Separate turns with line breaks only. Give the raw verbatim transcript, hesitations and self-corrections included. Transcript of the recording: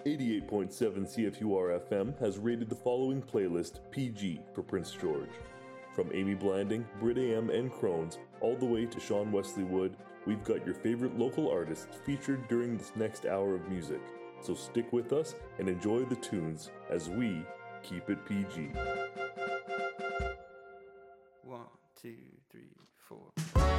eighty-eight point seven C F U R F M has rated the following playlist P G for Prince George. From Amy Blanding, Brit A M, and Crohn's, all the way to Sean Wesley Wood, we've got your favorite local artists featured during this next hour of music. So stick with us and enjoy the tunes as we keep it P G.
One, two, three, four.